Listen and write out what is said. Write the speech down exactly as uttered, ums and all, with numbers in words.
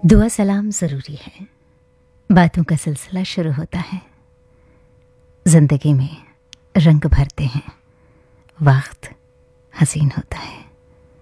दुआ सलाम ज़रूरी है, बातों का सिलसिला शुरू होता है, ज़िंदगी में रंग भरते हैं, वक्त हसीन होता है।